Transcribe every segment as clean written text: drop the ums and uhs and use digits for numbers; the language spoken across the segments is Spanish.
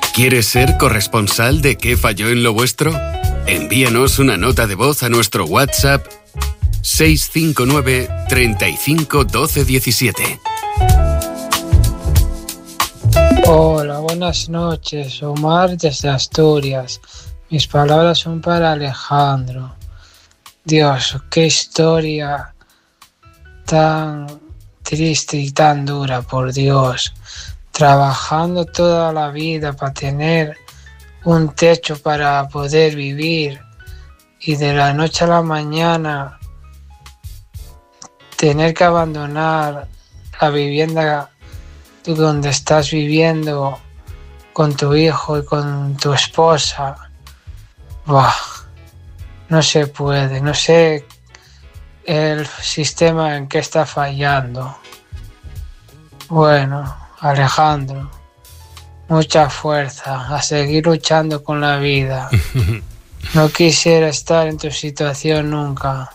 ¿Quieres ser corresponsal de ¿Qué falló en lo vuestro? Envíanos una nota de voz a nuestro WhatsApp 659 35 12 17. Hola, buenas noches. Omar desde Asturias. Mis palabras son para Alejandro. Dios, qué historia tan triste y tan dura, por Dios. Trabajando toda la vida para tener un techo para poder vivir y de la noche a la mañana tener que abandonar la vivienda donde estás viviendo con tu hijo y con tu esposa. Buah, no se puede, no sé el sistema en que está fallando. Bueno, Alejandro, mucha fuerza, a seguir luchando con la vida. No quisiera estar en tu situación nunca.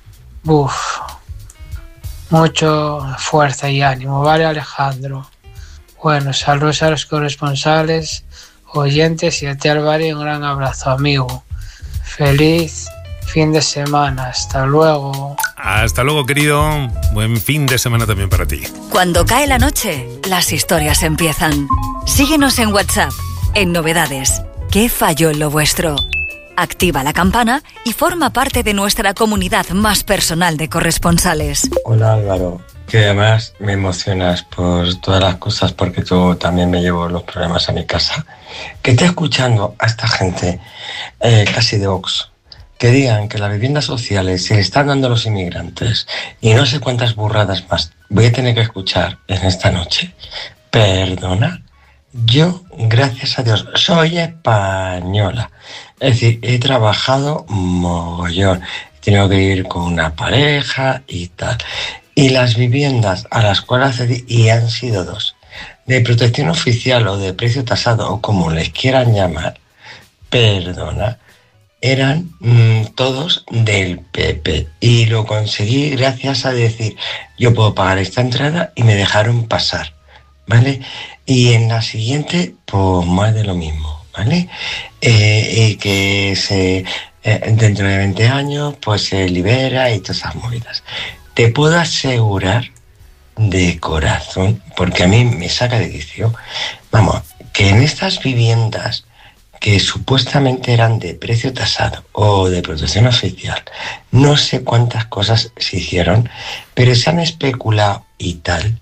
Mucho fuerza y ánimo, ¿vale, Alejandro? Bueno, saludos a los corresponsales, oyentes y a ti, Álvaro, un gran abrazo, amigo. Feliz fin de semana, hasta luego. Hasta luego, querido. Buen fin de semana también para ti. Cuando cae la noche, las historias empiezan. Síguenos en WhatsApp, en Novedades. ¿Qué falló en lo vuestro? Activa la campana y forma parte de nuestra comunidad más personal de corresponsales. Hola, Álvaro, que además me emocionas por todas las cosas porque yo también me llevo los problemas a mi casa. Que esté escuchando a esta gente casi de Vox que digan que las viviendas sociales se le están dando a los inmigrantes y no sé cuántas burradas más voy a tener que escuchar en esta noche. Perdona, yo, gracias a Dios, soy española. Es decir, he trabajado mogollón, he tenido que ir con una pareja y tal. Y las viviendas a las cuales accedí, y han sido dos, de protección oficial o de precio tasado o como les quieran llamar, perdona, eran todos del PP. Y lo conseguí gracias a decir, yo puedo pagar esta entrada y me dejaron pasar, ¿vale? Y en la siguiente, pues más de lo mismo, ¿vale? Y que dentro de 20 años, pues se libera y todas esas movidas. Te puedo asegurar de corazón, porque a mí me saca de quicio, vamos, que en estas viviendas que supuestamente eran de precio tasado o de protección oficial, no sé cuántas cosas se hicieron, pero se han especulado y tal,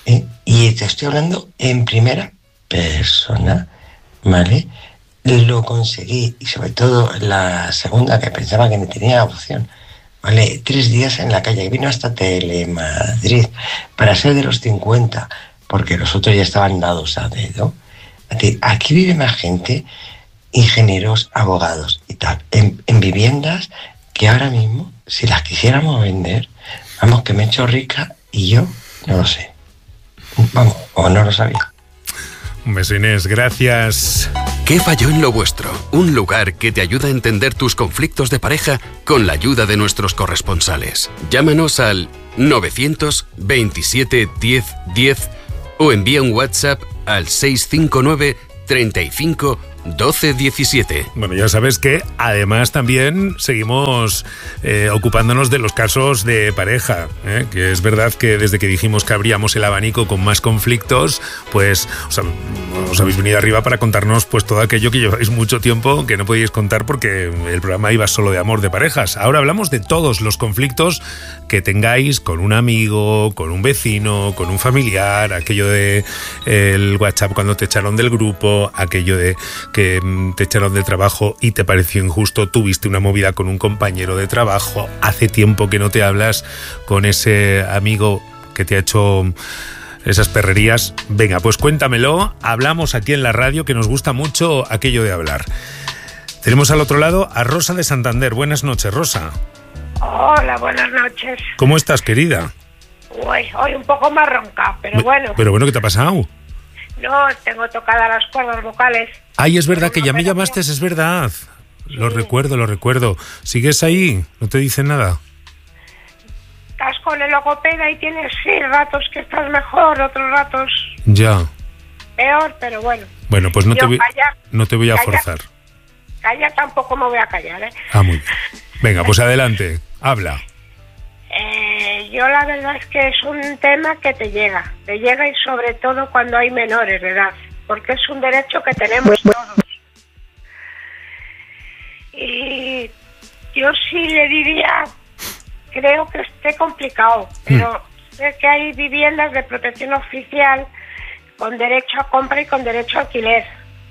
y te estoy hablando en primera persona, ¿vale? Lo conseguí, y sobre todo la segunda, que pensaba que no tenía opción, ¿vale? 3 días en la calle, vino hasta Telemadrid para ser de los 50, porque los otros ya estaban dados a dedo. Aquí vive más gente, ingenieros, abogados y tal, en viviendas que ahora mismo, si las quisiéramos vender, vamos, que me he hecho rica y yo no lo sé. Vamos, o no lo sabía. Un beso, Inés, gracias. ¿Qué falló en lo vuestro? Un lugar que te ayuda a entender tus conflictos de pareja con la ayuda de nuestros corresponsales. Llámanos al 927 10 10 o envía un WhatsApp al 659 35 12 17. Bueno, ya sabes que además también seguimos ocupándonos de los casos de pareja, que es verdad que desde que dijimos que abríamos el abanico con más conflictos, pues os habéis venido arriba para contarnos pues todo aquello que lleváis mucho tiempo que no podíais contar porque el programa iba solo de amor de parejas. Ahora hablamos de todos los conflictos que tengáis con un amigo, con un vecino, con un familiar, aquello de el WhatsApp cuando te echaron del grupo, aquello de que te echaron de trabajo y te pareció injusto, tuviste una movida con un compañero de trabajo, hace tiempo que no te hablas con ese amigo que te ha hecho esas perrerías. Venga, pues cuéntamelo, hablamos aquí en la radio, que nos gusta mucho aquello de hablar. Tenemos al otro lado a Rosa de Santander. Buenas noches, Rosa. Hola, buenas noches. ¿Cómo estás, querida? Hoy un poco más ronca, pero bueno. Pero bueno, ¿qué te ha pasado? No, tengo tocadas las cuerdas vocales. Ay, es verdad que ya me llamaste, es verdad. Sí. Lo recuerdo. ¿Sigues ahí? ¿No te dicen nada? Estás con el logopeda y tienes ratos que estás mejor, otros ratos... Ya. peor, pero bueno. Bueno, pues no te voy a callar. forzar. Callar tampoco me voy a callar, ¿eh? Ah, muy bien. Venga, pues adelante, habla. Yo la verdad es que es un tema que te llega y sobre todo cuando hay menores de edad, porque es un derecho que tenemos todos. Y yo sí le diría, creo que esté complicado, pero sé que hay viviendas de protección oficial con derecho a compra y con derecho a alquiler.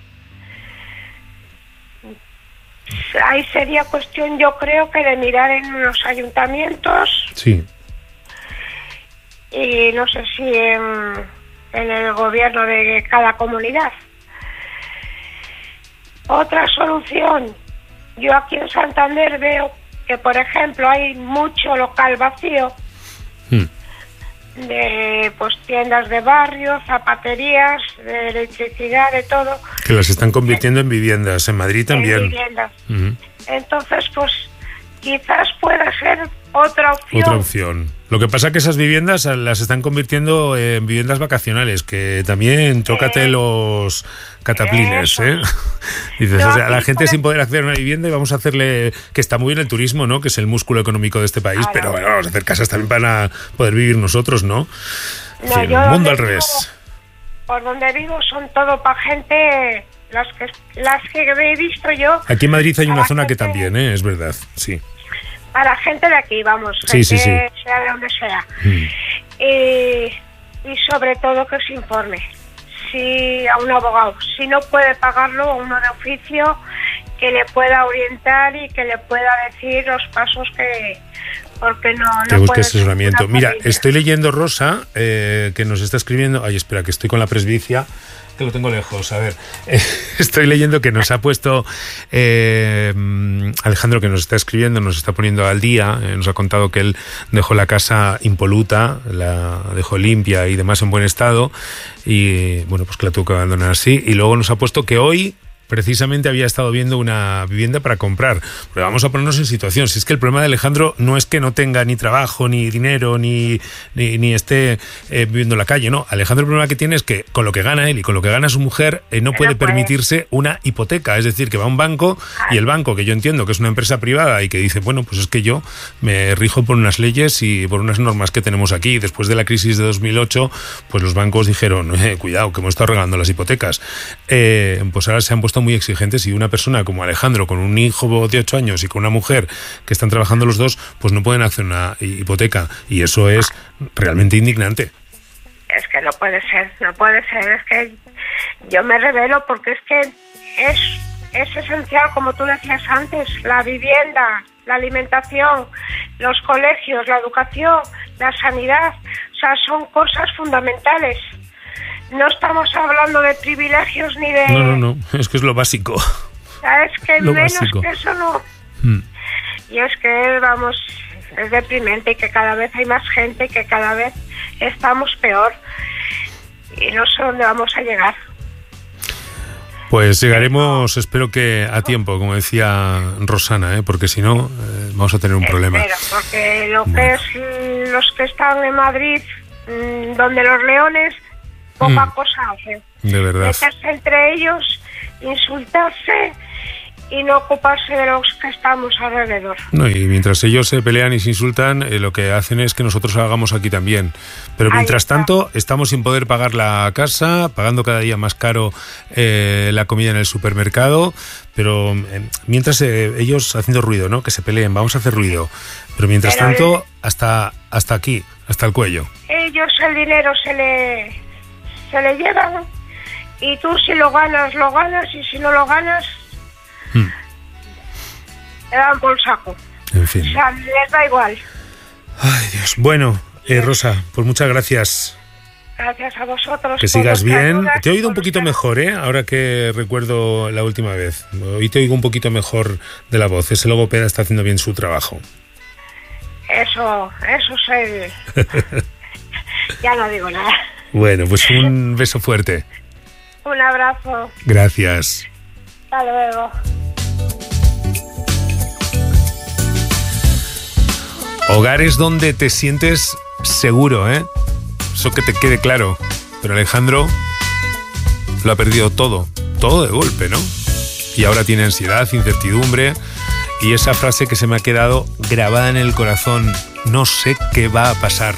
Ahí sería cuestión, yo creo, que de mirar en los ayuntamientos. Sí. Y no sé si en el gobierno de cada comunidad. Otra solución, yo aquí en Santander veo que, por ejemplo, hay mucho local vacío de pues tiendas de barrio, zapaterías, de electricidad, de todo. Que las están convirtiendo en viviendas, en Madrid también. En viviendas. Entonces, pues quizás pueda ser otra opción. Otra opción. Lo que pasa es que esas viviendas las están convirtiendo en viviendas vacacionales, que también tócate los cataplines, ¿eh? Dices, No, o sea, la aquí gente puede- sin poder acceder a una vivienda y vamos a hacerle, que está muy bien el turismo, ¿no? Que es el músculo económico de este país, Claro. pero bueno, vamos a hacer casas también para poder vivir nosotros, ¿no? En No, fin, yo mundo donde al vivo- revés. Por donde vivo son todo para gente, las que he visto yo. Aquí en Madrid hay una para zona que gente- también, ¿eh? Es verdad, sí. Para gente de aquí, vamos, Sí, sí, gente sí. sea de donde sea. Y sobre todo que se informe. Si a un abogado, si no puede pagarlo, a uno de oficio que le pueda orientar y que le pueda decir los pasos que... Porque no Que busque puede ser asesoramiento. una Mira, familia. estoy leyendo Rosa, que nos está escribiendo. Ay, espera, que estoy con la presbicia, que lo tengo lejos. A ver, estoy leyendo que nos ha puesto Alejandro, que nos está escribiendo, nos está poniendo al día. Nos ha contado que él dejó la casa impoluta, la dejó limpia y demás en buen estado. Y bueno, pues que la tuvo que abandonar así. Y luego nos ha puesto que hoy precisamente había estado viendo una vivienda para comprar. Pero vamos a ponernos en situación. Si es que el problema de Alejandro no es que no tenga ni trabajo, ni dinero, ni esté viviendo en la calle, no. Alejandro el problema que tiene es que con lo que gana él y con lo que gana su mujer no puede permitirse una hipoteca. Es decir, que va a un banco y el banco, que yo entiendo que es una empresa privada y que dice, bueno, pues es que yo me rijo por unas leyes y por unas normas que tenemos aquí. Después de la crisis de 2008, pues los bancos dijeron, cuidado, que hemos estado regalando las hipotecas. Pues ahora se han puesto muy exigentes y una persona como Alejandro, con un hijo de 8 años y con una mujer que están trabajando los dos, pues no pueden acceder a una hipoteca. Y eso es realmente indignante. Es que no puede ser. Es que yo me revelo porque es que es esencial, como tú decías antes, la vivienda, la alimentación, los colegios, la educación, la sanidad. O sea, son cosas fundamentales. No estamos hablando de privilegios ni de... No, es que es lo básico. O sea, es que Lo menos básico. que eso no... Y es que, vamos, es deprimente y que cada vez hay más gente y que cada vez estamos peor. Y no sé dónde vamos a llegar. Pues llegaremos, espero que a tiempo, como decía Rosana, porque si no, vamos a tener un problema. Espero, porque lo que es los que están en Madrid, donde los leones, poca cosa hacen. De verdad. Meterse entre ellos, insultarse y no ocuparse de los que estamos alrededor. No, y mientras ellos se pelean y se insultan, lo que hacen es que nosotros lo hagamos aquí también. Pero mientras tanto, estamos sin poder pagar la casa, pagando cada día más caro la comida en el supermercado, pero mientras ellos haciendo ruido, ¿no? Que se peleen, vamos a hacer ruido. Pero mientras tanto, hasta aquí, hasta el cuello. Ellos el dinero se le llevan y tú si lo ganas y si no lo ganas, te dan por saco. En fin. O sea, les da igual. Ay, Dios. Bueno, Rosa, pues muchas gracias. Gracias a vosotros. Que por sigas vuestras bien. ayudas, Te he oído un por poquito vuestras- mejor, ahora que recuerdo la última vez. Hoy te oigo un poquito mejor de la voz. Ese logopeda está haciendo bien su trabajo. Eso sé. Ya no digo nada. Bueno, pues un beso fuerte. Un abrazo. Gracias. Hasta luego. Hogares donde te sientes seguro, Eso que te quede claro. Pero Alejandro, Lo ha perdido todo de golpe, ¿no? Y ahora tiene ansiedad, incertidumbre y esa frase que se me ha quedado grabada en el corazón: no sé qué va a pasar.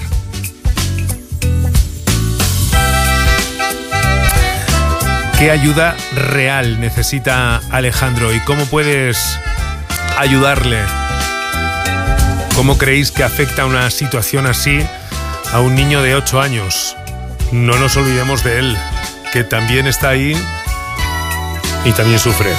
¿Qué ayuda real necesita Alejandro y cómo puedes ayudarle? ¿Cómo creéis que afecta una situación así a un niño de 8 años? No nos olvidemos de él, que también está ahí y también sufre.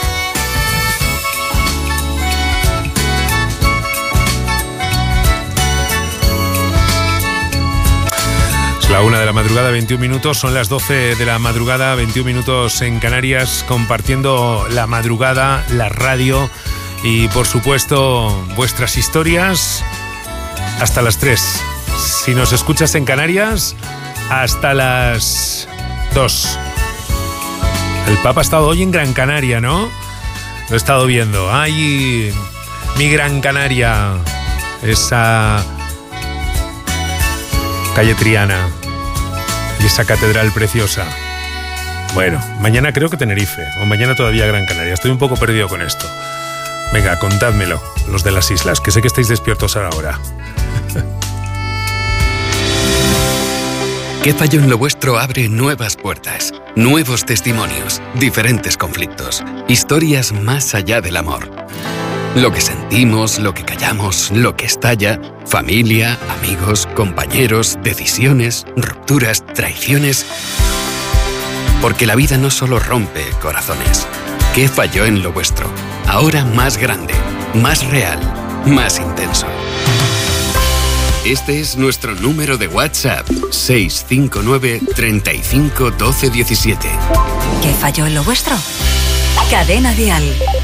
Es la 1 de la madrugada, 21 minutos, son las 12 de la madrugada, 21 minutos en Canarias, compartiendo la madrugada, la radio y, por supuesto, vuestras historias hasta las 3. Si nos escuchas en Canarias, hasta las 2. El Papa ha estado hoy en Gran Canaria, ¿no? Lo he estado viendo. ¡Ay, mi Gran Canaria! Esa calle Triana y esa catedral preciosa. Bueno, mañana creo que Tenerife, o mañana todavía Gran Canaria. Estoy un poco perdido con esto. Venga, contádmelo, los de las islas, que sé que estáis despiertos ahora. ¿Qué falló en lo vuestro? Abre nuevas puertas, nuevos testimonios, diferentes conflictos, historias más allá del amor. Lo que sentimos, lo que callamos, lo que estalla, familia, amigos, compañeros, decisiones, rupturas, traiciones. Porque la vida no solo rompe corazones. ¿Qué falló en lo vuestro? Ahora más grande, más real, más intenso. Este es nuestro número de WhatsApp, 659 35 12 17. ¿Qué falló en lo vuestro? Cadena Dial.